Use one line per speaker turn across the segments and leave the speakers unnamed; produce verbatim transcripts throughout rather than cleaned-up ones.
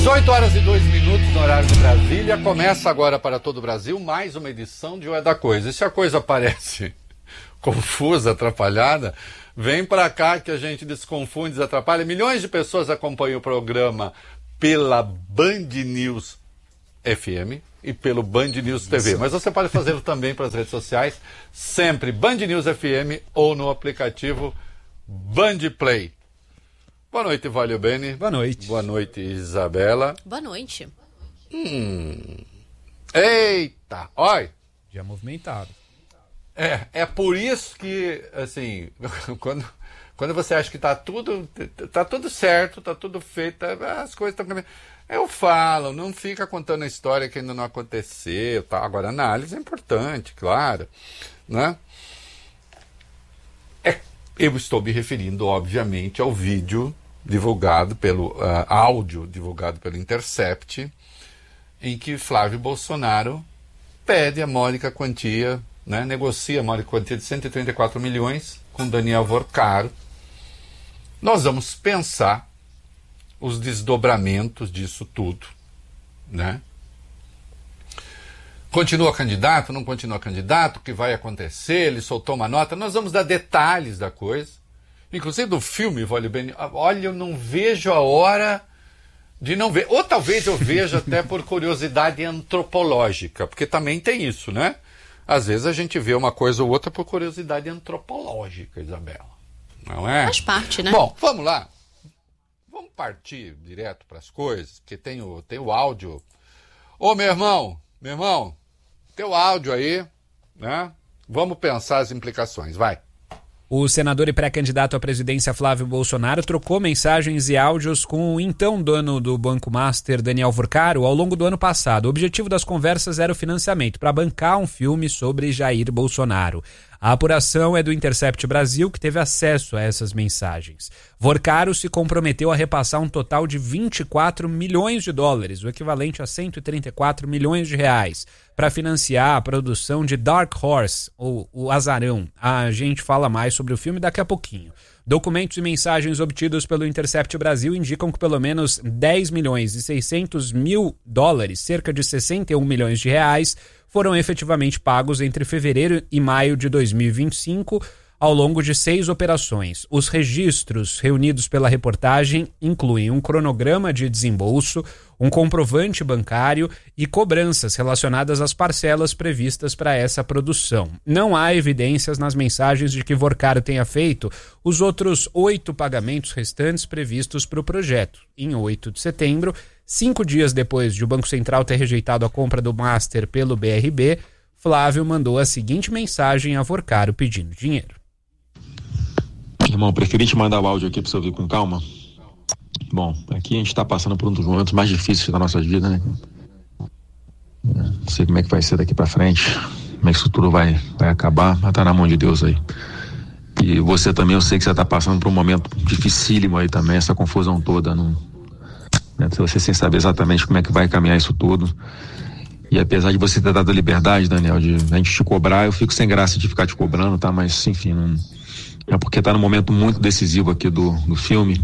dezoito horas e dois minutos no horário de Brasília. Começa agora para todo o Brasil mais uma edição de O É da Coisa. E se a coisa parece confusa, atrapalhada, vem para cá que a gente desconfunde, desatrapalha. Milhões de pessoas acompanham o programa pela Band News F M e pelo Band News T V. Isso. Mas você pode fazê-lo também pelas redes sociais, sempre Band News F M ou no aplicativo Band Play. Boa noite, Valio Bene.
Boa noite.
Boa noite, Isabela.
Boa noite.
Hum. Eita, olha.
Já movimentado.
É, é por isso que, assim, quando, quando você acha que tá tudo, tá tudo certo, tá tudo feito, as coisas estão caminhando. Eu falo, não fica contando a história que ainda não aconteceu, tá? Agora, a análise é importante, claro, né? É, eu estou me referindo, obviamente, ao vídeo divulgado pelo, uh, áudio divulgado pelo Intercept, em que Flávio Bolsonaro pede a módica quantia, né, negocia a módica quantia de cento e trinta e quatro milhões com Daniel Vorcaro. Nós vamos pensar os desdobramentos disso tudo, né? Continua candidato, não continua candidato, o que vai acontecer, ele soltou uma nota, nós vamos dar detalhes da coisa, inclusive do filme, Valio Bene. Olha, eu não vejo a hora de não ver, ou talvez eu veja até por curiosidade antropológica, porque também tem isso, né? Às vezes a gente vê uma coisa ou outra por curiosidade antropológica, Isabela, não é?
Faz parte, né?
Bom, vamos lá. Vamos partir direto para as coisas, porque tem o, tem o áudio. Ô, meu irmão, meu irmão, teu áudio aí, né? Vamos pensar as implicações, vai.
O senador e pré-candidato à presidência Flávio Bolsonaro trocou mensagens e áudios com o então dono do Banco Master, Daniel Vorcaro, ao longo do ano passado. O objetivo das conversas era o financiamento para bancar um filme sobre Jair Bolsonaro. A apuração é do Intercept Brasil, que teve acesso a essas mensagens. Vorcaro se comprometeu a repassar um total de vinte e quatro milhões de dólares, o equivalente a cento e trinta e quatro milhões de reais, para financiar a produção de Dark Horse, ou O Azarão. A gente fala mais sobre o filme daqui a pouquinho. Documentos e mensagens obtidos pelo Intercept Brasil indicam que pelo menos dez milhões e seiscentos mil dólares, cerca de sessenta e um milhões de reais, foram efetivamente pagos entre fevereiro e maio de dois mil e vinte e cinco, ao longo de seis operações. Os registros reunidos pela reportagem incluem um cronograma de desembolso, um comprovante bancário e cobranças relacionadas às parcelas previstas para essa produção. Não há evidências nas mensagens de que Vorcaro tenha feito os outros oito pagamentos restantes previstos para o projeto. Em oito de setembro, cinco dias depois de o Banco Central ter rejeitado a compra do Master pelo B R B, Flávio mandou a seguinte mensagem a Vorcaro pedindo dinheiro.
Irmão, preferi te mandar o áudio aqui para você ouvir com calma. Bom, aqui a gente está passando por um dos momentos mais difíceis da nossa vida, né? Não sei como é que vai ser daqui para frente, como é que isso tudo vai, vai acabar, mas tá na mão de Deus aí. E você também, eu sei que você está passando por um momento dificílimo aí também, essa confusão toda, não, né? Você sem saber exatamente como é que vai caminhar isso tudo. E apesar de você ter dado a liberdade, Daniel, de a gente te cobrar, eu fico sem graça de ficar te cobrando, tá? Mas, enfim, não... é porque tá num momento muito decisivo aqui do, do filme.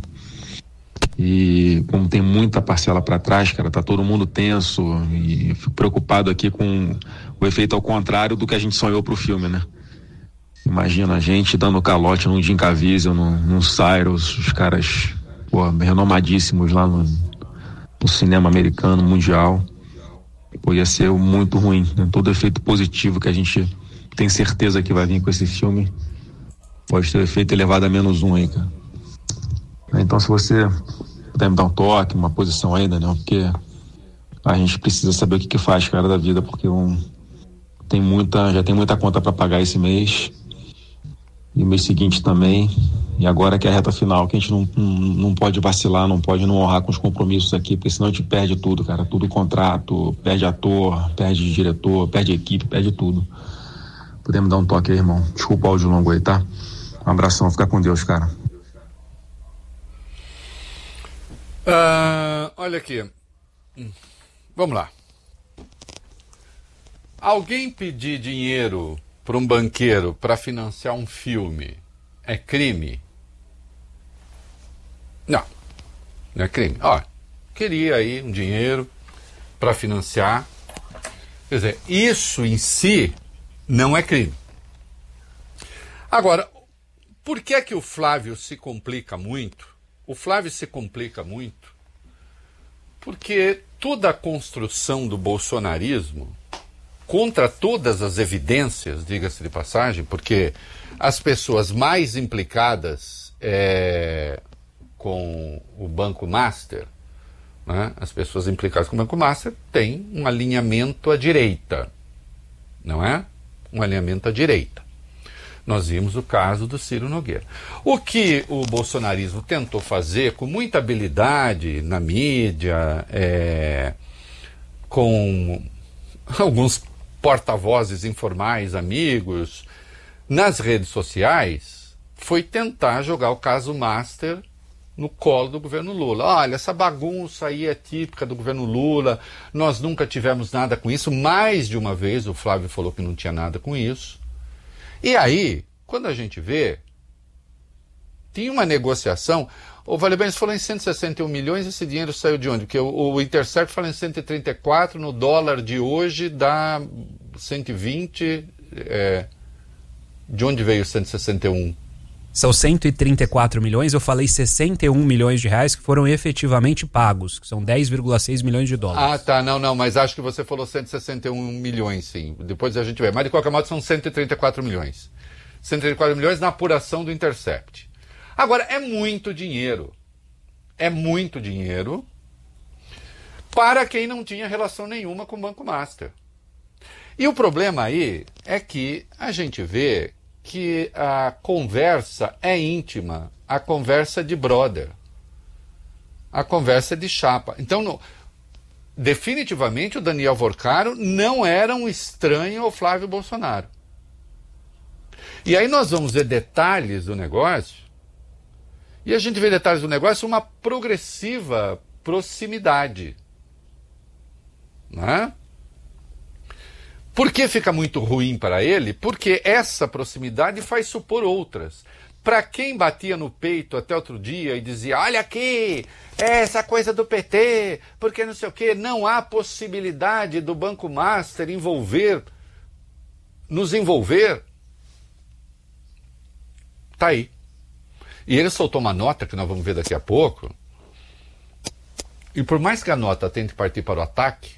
E como tem muita parcela para trás, cara, tá todo mundo tenso e eu fico preocupado aqui com o efeito ao contrário do que a gente sonhou pro filme, né? Imagina a gente dando calote num Jim Caviezel, num, num Cyrus, os caras, pô, renomadíssimos lá no, no cinema americano, mundial. Pô, ia ser muito ruim, né? Todo efeito positivo que a gente tem certeza que vai vir com esse filme pode ter o efeito elevado a menos um aí, cara. Então, se você puder me dar um toque, uma posição aí, Daniel, porque a gente precisa saber o que que faz, cara, da vida, porque um, tem muita, já tem muita conta para pagar esse mês e o mês seguinte também, e agora que é a reta final, que a gente não, não, não pode vacilar, não pode não honrar com os compromissos aqui, porque senão a gente perde tudo, cara, tudo contrato, perde ator, perde diretor, perde equipe, perde tudo. Podemos dar um toque aí, irmão? Desculpa o áudio longo aí, tá? Um abração, fica com Deus, cara.
Uh, olha aqui. Vamos lá. Alguém pedir dinheiro para um banqueiro para financiar um filme é crime? Não, não é crime. Ó, queria aí um dinheiro para financiar. Quer dizer, isso em si não é crime. Agora, por que é que o Flávio se complica muito? O Flávio se complica muito porque toda a construção do bolsonarismo, contra todas as evidências, diga-se de passagem, porque as pessoas mais implicadas é, com o Banco Master, né, as pessoas implicadas com o Banco Master têm um alinhamento à direita, não é? Um alinhamento à direita. Nós vimos o caso do Ciro Nogueira. O que o bolsonarismo tentou fazer com muita habilidade na mídia, é, com alguns porta-vozes informais, amigos, nas redes sociais, foi tentar jogar o caso Master no colo do governo Lula. Olha, essa bagunça aí é típica do governo Lula, nós nunca tivemos nada com isso. Mais de uma vez o Flávio falou que não tinha nada com isso. E aí, quando a gente vê, tinha uma negociação. O Vale Bem falou em cento e sessenta e um milhões, esse dinheiro saiu de onde? Porque o, o Intercept fala em cento e trinta e quatro, no dólar de hoje dá cento e vinte. É, de onde veio cento e sessenta e um?
São cento e trinta e quatro milhões, eu falei sessenta e um milhões de reais que foram efetivamente pagos, que são dez vírgula seis milhões de dólares.
Ah, tá, não, não, mas acho que você falou cento e sessenta e um milhões, sim. Depois a gente vê. Mas de qualquer modo são cento e trinta e quatro milhões. cento e trinta e quatro milhões na apuração do Intercept. Agora, é muito dinheiro. É muito dinheiro para quem não tinha relação nenhuma com o Banco Master. E o problema aí é que a gente vê que a conversa é íntima, a conversa é de brother, a conversa é de chapa. Então, no, definitivamente, o Daniel Vorcaro não era um estranho ao Flávio Bolsonaro. E aí nós vamos ver detalhes do negócio, e a gente vê detalhes do negócio uma progressiva proximidade. Não é? Por que fica muito ruim para ele? Porque essa proximidade faz supor outras. Para quem batia no peito até outro dia e dizia, olha aqui, essa coisa do P T, porque não sei o quê, não há possibilidade do Banco Master envolver, nos envolver. Tá aí. E ele soltou uma nota, que nós vamos ver daqui a pouco, e por mais que a nota tente partir para o ataque,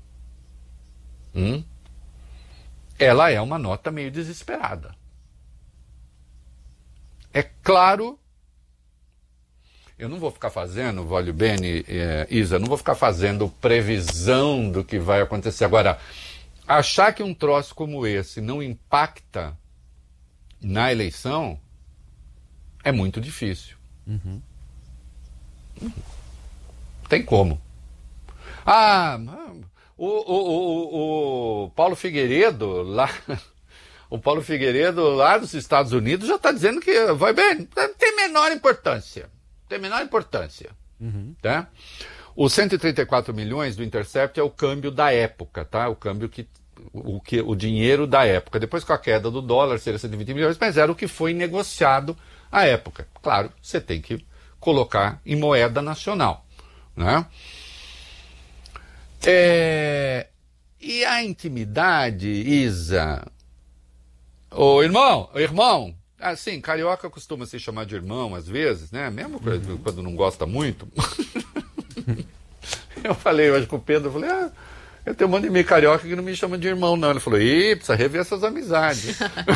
hum, ela é uma nota meio desesperada. É claro, eu não vou ficar fazendo, Vale Bene, é, Isa, não vou ficar fazendo previsão do que vai acontecer. Agora, achar que um troço como esse não impacta na eleição é muito difícil. Uhum. Tem como. Ah, o, o, o, o Paulo Figueiredo lá, o Paulo Figueiredo lá dos Estados Unidos já está dizendo que vai bem, tem menor importância, tem menor importância, uhum. Tá? Os cento e trinta e quatro milhões do Intercept é o câmbio da época, tá? O câmbio que o, que, o dinheiro da época. Depois com a queda do dólar seria cento e vinte milhões, mas era o que foi negociado à época. Claro, você tem que colocar em moeda nacional, né? É, e a intimidade, Isa, ô irmão, ô irmão, assim, carioca costuma se chamar de irmão às vezes, né? Mesmo uhum. quando não gosta muito. Eu falei hoje com o Pedro, eu falei, ah, eu tenho um monte de meio carioca que não me chama de irmão, não. Ele falou, ih, precisa rever essas amizades.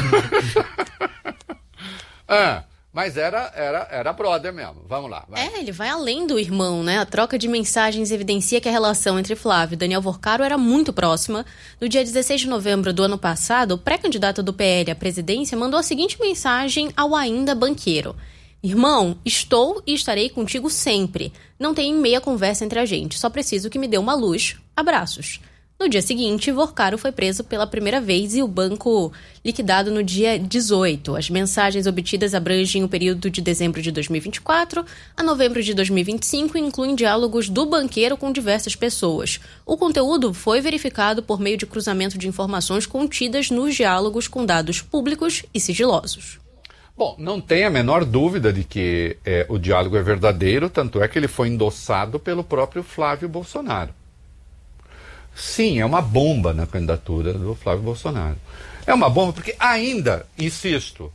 ah, mas era, era, era brother mesmo. Vamos lá. Vai.
É, ele vai além do irmão, né? A troca de mensagens evidencia que a relação entre Flávio e Daniel Vorcaro era muito próxima. No dia dezesseis de novembro do ano passado, o pré-candidato do P L à presidência mandou a seguinte mensagem ao ainda banqueiro. Irmão, estou e estarei contigo sempre. Não tem meia conversa entre a gente. Só preciso que me dê uma luz. Abraços. No dia seguinte, Vorcaro foi preso pela primeira vez e o banco liquidado no dia dezoito. As mensagens obtidas abrangem o período de dezembro de dois mil e vinte e quatro a novembro de dois mil e vinte e cinco e incluem diálogos do banqueiro com diversas pessoas. O conteúdo foi verificado por meio de cruzamento de informações contidas nos diálogos com dados públicos e sigilosos.
Bom, não tem a menor dúvida de que é, o diálogo é verdadeiro, tanto é que ele foi endossado pelo próprio Flávio Bolsonaro. Sim, é uma bomba na candidatura do Flávio Bolsonaro. É uma bomba porque ainda, insisto,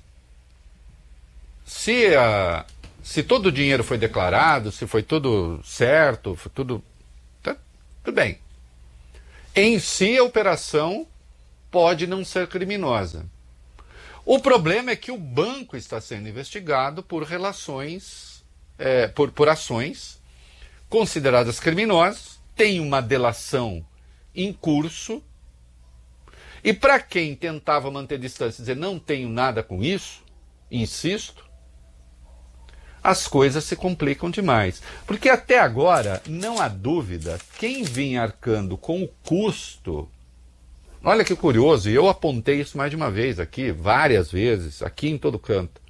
se, a, se todo o dinheiro foi declarado, se foi tudo certo, foi tudo, tá, tudo bem. Em si, a operação pode não ser criminosa. O problema é que o banco está sendo investigado por relações, é, por, por ações consideradas criminosas, tem uma delação em curso, e para quem tentava manter distância e dizer não tenho nada com isso, insisto, as coisas se complicam demais. Porque até agora, não há dúvida, quem vinha arcando com o custo... Olha que curioso, e eu apontei isso mais de uma vez aqui, várias vezes, aqui em todo canto.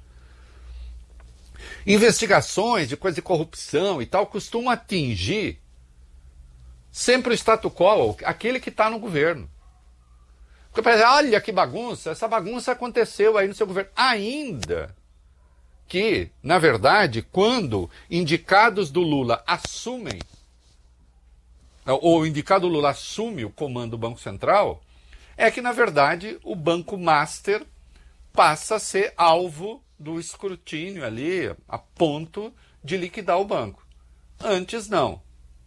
Investigações de coisa de corrupção e tal costumam atingir sempre o status quo, aquele que está no governo. Porque parece, olha que bagunça, essa bagunça aconteceu aí no seu governo. Ainda que, na verdade, quando indicados do Lula assumem, ou o indicado Lula assume o comando do Banco Central, é que, na verdade, o Banco Master passa a ser alvo do escrutínio ali, a ponto de liquidar o banco. Antes, não.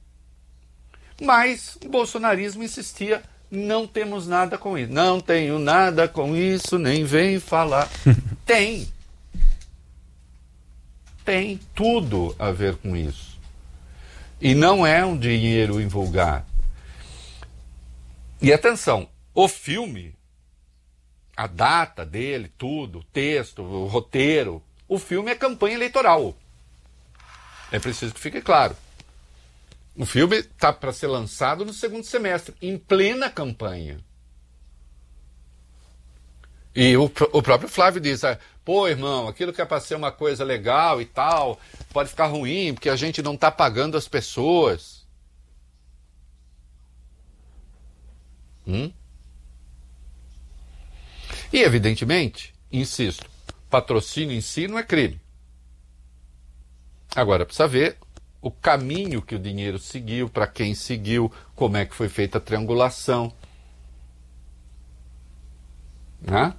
Mas o bolsonarismo insistia, não temos nada com isso. Não tenho nada com isso, nem vem falar. Tem. Tem tudo a ver com isso. E não é um dinheiro invulgar. E atenção, o filme, a data dele, tudo, o texto, o roteiro, o filme é campanha eleitoral. É preciso que fique claro. O filme está para ser lançado no segundo semestre, em plena campanha. E o, o próprio Flávio diz, ah, pô, irmão, aquilo que é para ser uma coisa legal e tal, pode ficar ruim, porque a gente não está pagando as pessoas. Hum? E, evidentemente, insisto, patrocínio em si não é crime. Agora, precisa ver o caminho que o dinheiro seguiu, para quem seguiu, como é que foi feita a triangulação. Né?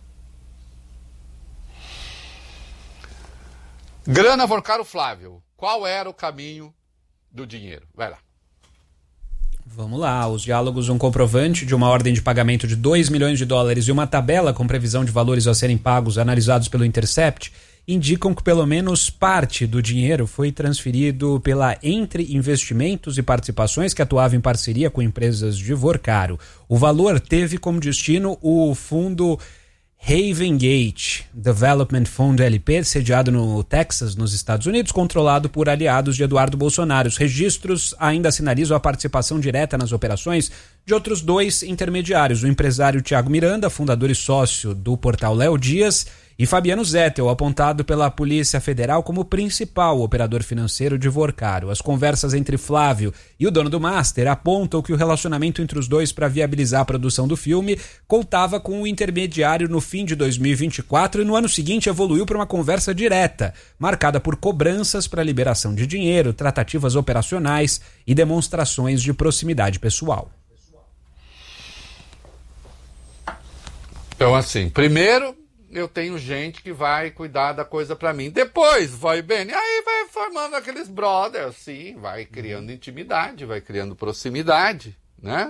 Grana Vorcaro Flávio, qual era o caminho do dinheiro? Vai lá.
Vamos lá, os diálogos, um comprovante de uma ordem de pagamento de dois milhões de dólares e uma tabela com previsão de valores a serem pagos analisados pelo Intercept indicam que pelo menos parte do dinheiro foi transferido pela Entre Investimentos e Participações, que atuava em parceria com empresas de Vorcaro. O valor teve como destino o fundo Haven Gate Development Fund L P, sediado no Texas, nos Estados Unidos, controlado por aliados de Eduardo Bolsonaro. Os registros ainda sinalizam a participação direta nas operações de outros dois intermediários, o empresário Thiago Miranda, fundador e sócio do portal Léo Dias, e Fabiano Zettel, apontado pela Polícia Federal como principal operador financeiro de Vorcaro. As conversas entre Flávio e o dono do Master apontam que o relacionamento entre os dois para viabilizar a produção do filme contava com o intermediário no fim de dois mil e vinte e quatro e no ano seguinte evoluiu para uma conversa direta, marcada por cobranças para liberação de dinheiro, tratativas operacionais e demonstrações de proximidade pessoal.
Então, assim, primeiro eu tenho gente que vai cuidar da coisa pra mim. Depois, vai bem, aí vai formando aqueles brothers, sim, vai criando intimidade, vai criando proximidade, né?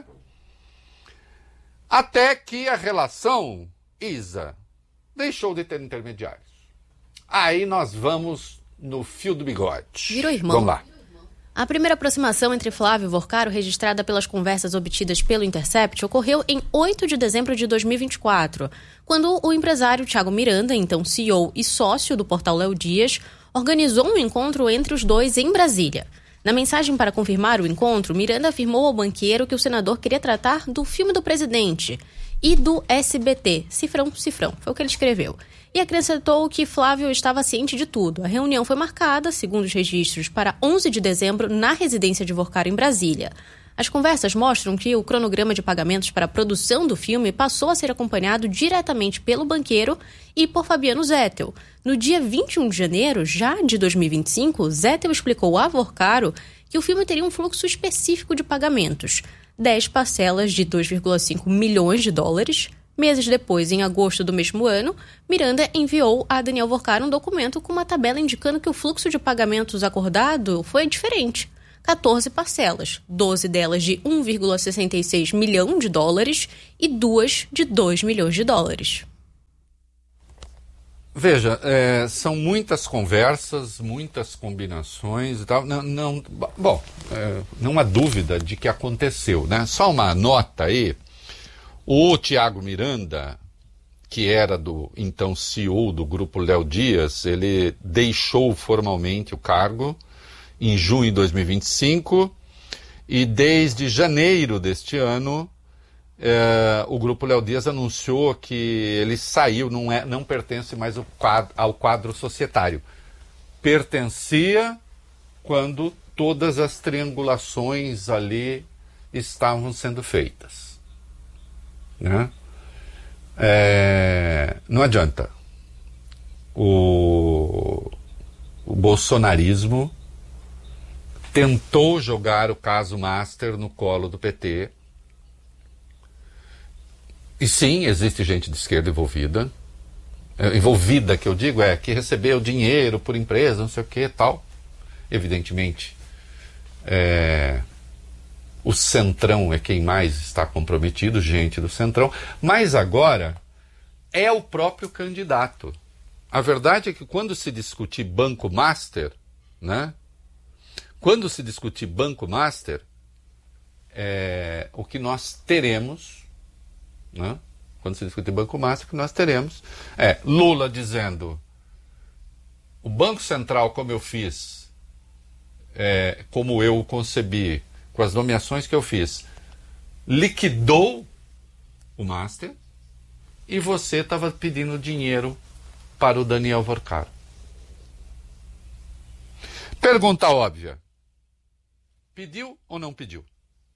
Até que a relação, Isa, deixou de ter intermediários. Aí nós vamos no fio do bigode.
Virou irmão.
Vamos lá.
A primeira aproximação entre Flávio e Vorcaro, registrada pelas conversas obtidas pelo Intercept, ocorreu em oito de dezembro de dois mil e vinte e quatro, quando o empresário Thiago Miranda, então C E O e sócio do portal Léo Dias, organizou um encontro entre os dois em Brasília. Na mensagem para confirmar o encontro, Miranda afirmou ao banqueiro que o senador queria tratar do filme do presidente e do S B T, cifrão, cifrão, foi o que ele escreveu. E acrescentou que Flávio estava ciente de tudo. A reunião foi marcada, segundo os registros, para onze de dezembro na residência de Vorcaro em Brasília. As conversas mostram que o cronograma de pagamentos para a produção do filme passou a ser acompanhado diretamente pelo banqueiro e por Fabiano Zettel. No dia vinte e um de janeiro, já de dois mil e vinte e cinco, Zettel explicou a Vorcaro que o filme teria um fluxo específico de pagamentos, dez parcelas de dois vírgula cinco milhões de dólares. Meses depois, em agosto do mesmo ano, Miranda enviou a Daniel Vorcaro um documento com uma tabela indicando que o fluxo de pagamentos acordado foi diferente. quatorze parcelas, doze delas de um vírgula sessenta e seis milhão de dólares e duas de dois milhões de dólares.
Veja, é, são muitas conversas, muitas combinações e tal. Não, não, bom, é, não há dúvida de que aconteceu, né? Só uma nota aí. O Tiago Miranda, que era do então C E O do Grupo Léo Dias, ele deixou formalmente o cargo em junho de dois mil e vinte e cinco e desde janeiro deste ano eh, o Grupo Léo Dias anunciou que ele saiu, não, é, não pertence mais ao quadro, ao quadro societário. Pertencia quando todas as triangulações ali estavam sendo feitas. Né? É, não adianta. O, o bolsonarismo tentou jogar o caso Master no colo do P T. E sim, existe gente de esquerda envolvida. É, envolvida, que eu digo, é que recebeu dinheiro por empresa, não sei o que tal. Evidentemente, é... o Centrão é quem mais está comprometido, gente do Centrão, mas agora é o próprio candidato. A verdade é que quando se discutir Banco Master, né? Quando se discutir Banco Master, é, o que nós teremos, né? Quando se discutir Banco Master, o que nós teremos é Lula dizendo: o Banco Central, como eu fiz, é, como eu o concebi, com as nomeações que eu fiz, liquidou o Master e você estava pedindo dinheiro para o Daniel Vorcaro. Pergunta óbvia. Pediu ou não pediu?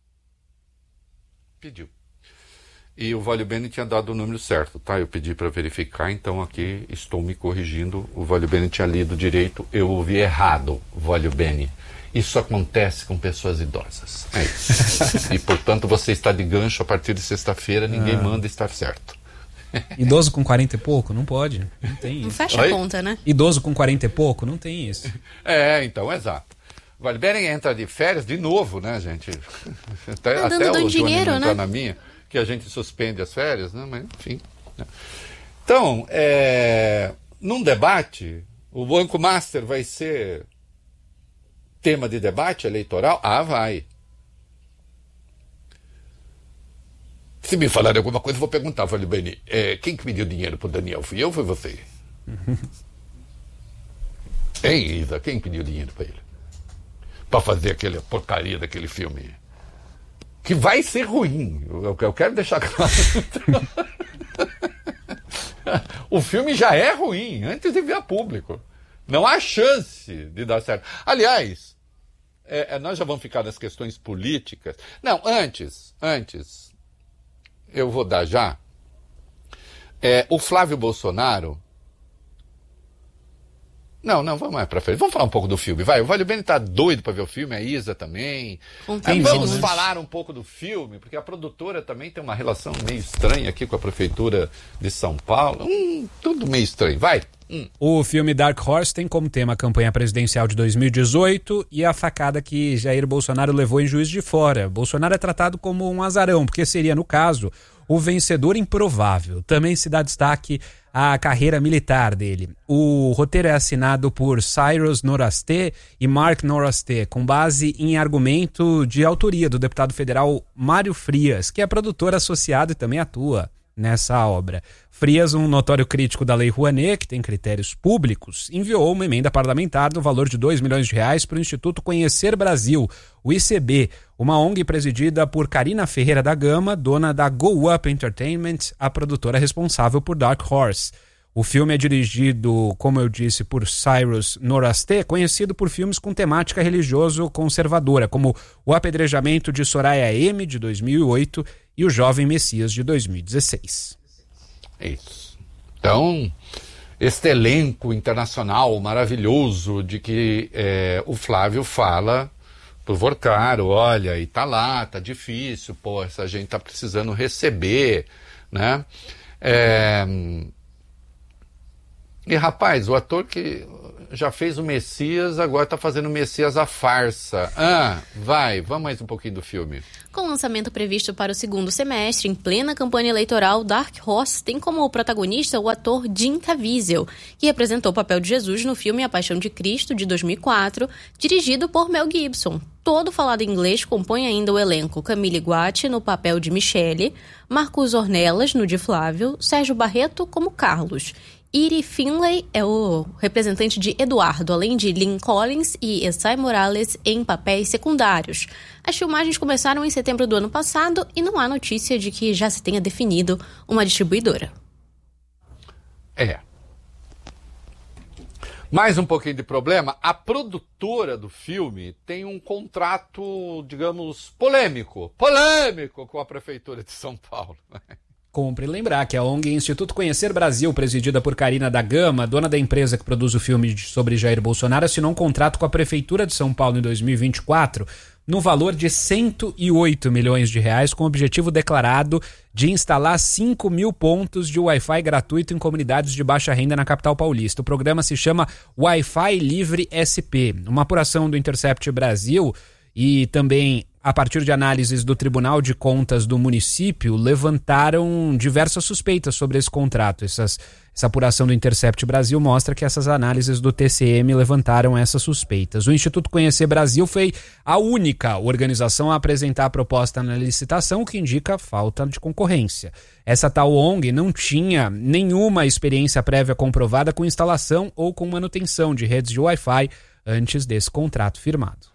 Pediu. E o Vale Bene tinha dado o número certo, tá? Eu pedi para verificar, então aqui estou me corrigindo. O Vale Bene tinha lido direito, eu ouvi errado, Vale Bene. Isso acontece com pessoas idosas. É isso. E, portanto, você está de gancho a partir de sexta-feira, ninguém ah. manda estar certo.
Idoso com quarenta e pouco? Não pode. Não tem isso.
Não fecha a conta, né?
Idoso com quarenta e pouco? Não tem isso.
É, então, exato. Vale Bene entra de férias de novo, né, gente? Até,
tá
até o
dinheiro,
Johnny
né?
Tá na minha, que a gente suspende as férias, né? Mas, enfim. Né? Então, é, num debate, o Banco Master vai ser tema de debate eleitoral? Ah, vai. Se me falarem alguma coisa, eu vou perguntar, Vale Bene, é, quem que me deu dinheiro pro Daniel? Fui eu ou foi você? Hein, Isa? Quem pediu dinheiro para ele? Para fazer aquela porcaria daquele filme? Que vai ser ruim. Eu, eu quero deixar claro. O filme já é ruim, antes de vir a público. Não há chance de dar certo. Aliás, é, é, nós já vamos ficar nas questões políticas. Não, antes, antes, eu vou dar já. É, o Flávio Bolsonaro... Não, não, vamos mais pra frente. Vamos falar um pouco do filme, vai. O Vale Bene tá doido pra ver o filme, a Isa também.
Entendi,
vamos
né?
falar um pouco do filme, porque a produtora também tem uma relação meio estranha aqui com a Prefeitura de São Paulo. Hum, tudo meio estranho, vai. Hum.
O filme Dark Horse tem como tema a campanha presidencial de dois mil e dezoito e a facada que Jair Bolsonaro levou em Juiz de Fora. Bolsonaro é tratado como um azarão, porque seria, no caso, o vencedor improvável. Também se dá destaque à carreira militar dele. O roteiro é assinado por Cyrus Noraste e Mark Noraste, com base em argumento de autoria do deputado federal Mário Frias, que é produtor associado e também atua nessa obra. Frias, um notório crítico da Lei Rouanet, que tem critérios públicos, enviou uma emenda parlamentar no valor de dois milhões de reais para o Instituto Conhecer Brasil, o I C B, uma O N G presidida por Karina Ferreira da Gama, dona da Go Up Entertainment, a produtora responsável por Dark Horse. O filme é dirigido, como eu disse, por Cyrus Nowrasteh, conhecido por filmes com temática religioso-conservadora, como O Apedrejamento de Soraya M., de dois mil e oito, e O Jovem Messias, de dois mil e dezesseis.
Isso. Então, este elenco internacional maravilhoso de que é, o Flávio fala pro Vorcaro, olha, e tá lá, tá difícil, pô, essa gente tá precisando receber, né? É... E, rapaz, o ator que já fez o Messias, agora tá fazendo o Messias a farsa. Ah, vai, vamos mais um pouquinho do filme.
Com lançamento previsto para o segundo semestre, em plena campanha eleitoral, Dark Horse tem como protagonista o ator Jim Caviezel, que representou o papel de Jesus no filme A Paixão de Cristo, de dois mil e quatro, dirigido por Mel Gibson. Todo falado em inglês compõe ainda o elenco Camille Guatti no papel de Michele, Marcos Ornelas no de Flávio, Sérgio Barreto como Carlos. Iri Finlay é o representante de Eduardo, além de Lynn Collins e Esai Morales em papéis secundários. As filmagens começaram em setembro do ano passado e não há notícia de que já se tenha definido uma distribuidora.
É. Mais um pouquinho de problema. A produtora do filme tem um contrato, digamos, polêmico. Polêmico com a Prefeitura de São Paulo.
Cumpre lembrar que a O N G Instituto Conhecer Brasil, presidida por Karina da Gama, dona da empresa que produz o filme sobre Jair Bolsonaro, assinou um contrato com a Prefeitura de São Paulo em dois mil e vinte e quatro no valor de cento e oito milhões de reais, com o objetivo declarado de instalar cinco mil pontos de Wi-Fi gratuito em comunidades de baixa renda na capital paulista. O programa se chama Wi-Fi Livre S P. Uma apuração do Intercept Brasil e também a partir de análises do Tribunal de Contas do município, levantaram diversas suspeitas sobre esse contrato. Essas, essa apuração do Intercept Brasil mostra que essas análises do T C M levantaram essas suspeitas. O Instituto Conhecer Brasil foi a única organização a apresentar a proposta na licitação, o que indica falta de concorrência. Essa tal O N G não tinha nenhuma experiência prévia comprovada com instalação ou com manutenção de redes de Wi-Fi antes desse contrato firmado.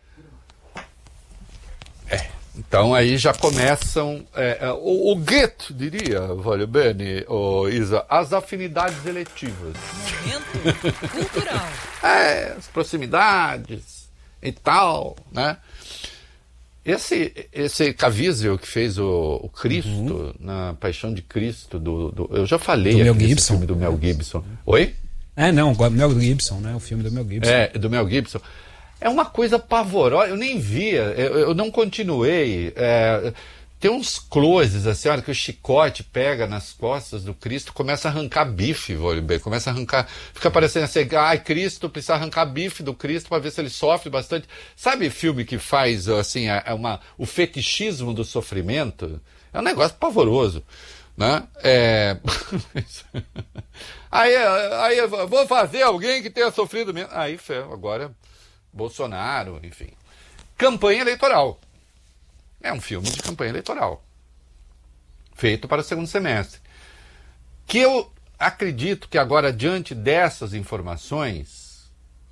É, então aí já começam, é, é, o, o gueto, diria, vale bene, o Isa, as afinidades eletivas.
Momento cultural.
É, as proximidades e tal, né? Esse, esse Caviezel que fez o, o Cristo, uhum. na Paixão de Cristo, do, do, eu já falei
do
aqui
Mel
desse
Gibson.
filme do Mel Gibson. Oi?
É, não, o Mel Gibson, né? O filme do Mel Gibson.
É, do Mel Gibson. É uma coisa pavorosa, eu nem via, eu, eu não continuei. É, tem uns closes, assim, olha, que o chicote pega nas costas do Cristo, começa a arrancar bife, bem, começa a arrancar, fica parecendo assim, ai, Cristo, precisa arrancar bife do Cristo para ver se ele sofre bastante. Sabe filme que faz, assim, é uma, o fetichismo do sofrimento? É um negócio pavoroso, né? É... aí, aí eu vou fazer alguém que tenha sofrido mesmo. Aí, agora... Bolsonaro, enfim. Campanha eleitoral. É um filme de campanha eleitoral. Feito para o segundo semestre. Que eu acredito que agora, diante dessas informações,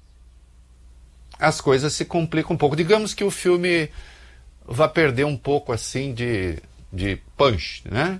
as coisas se complicam um pouco. Digamos que o filme vai perder um pouco, assim, de, de punch, né?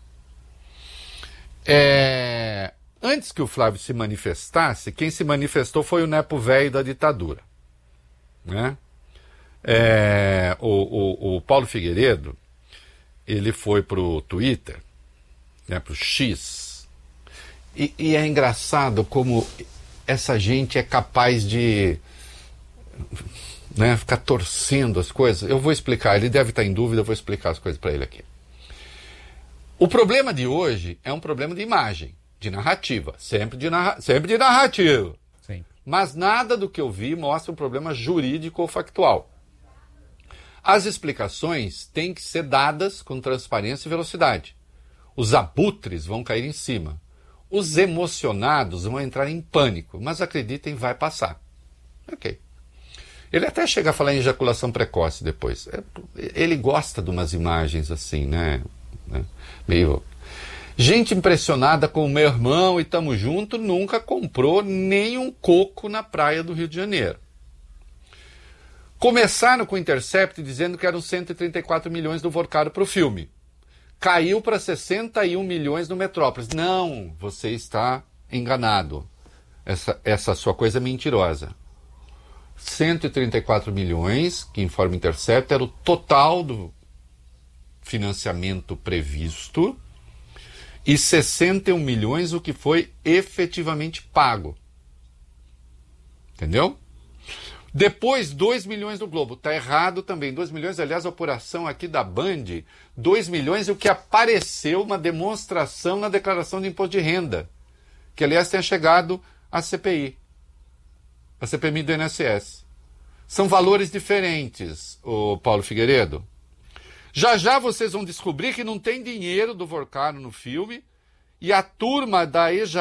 É... Antes que o Flávio se manifestasse, quem se manifestou foi o nepo velho da ditadura. Né? É, o, o, o Paulo Figueiredo, ele foi pro Twitter, né, pro X, e, e é engraçado como essa gente é capaz de, né, ficar torcendo as coisas. Eu vou explicar, ele deve estar em dúvida, eu vou explicar as coisas para ele aqui. O problema de hoje é um problema de imagem, de narrativa, sempre de, narra- sempre de narrativa. Mas nada do que eu vi mostra um problema jurídico ou factual. As explicações têm que ser dadas com transparência e velocidade. Os abutres vão cair em cima. Os emocionados vão entrar em pânico, mas acreditem, vai passar. Ok. Ele até chega a falar em ejaculação precoce depois. Ele gosta de umas imagens assim, né? Meio... Gente impressionada com o meu irmão e tamo junto nunca comprou nem um coco na praia do Rio de Janeiro. Começaram com o Intercept dizendo que eram cento e trinta e quatro milhões do Vorcaro para o filme. Caiu para sessenta e um milhões no Metrópolis. Não, você está enganado. Essa, essa sua coisa é mentirosa. cento e trinta e quatro milhões, que informa o Intercept, era o total do financiamento previsto, e sessenta e um milhões o que foi efetivamente pago. Entendeu? Depois, dois milhões do Globo. Está errado também. dois milhões, aliás, a apuração aqui da Band, dois milhões é o que apareceu uma demonstração na declaração de imposto de renda, que, aliás, tenha chegado à C P I, a C P M I do I N S S. São valores diferentes, o Paulo Figueiredo. Já já vocês vão descobrir que não tem dinheiro do Vorcaro no filme, e a turma da Eja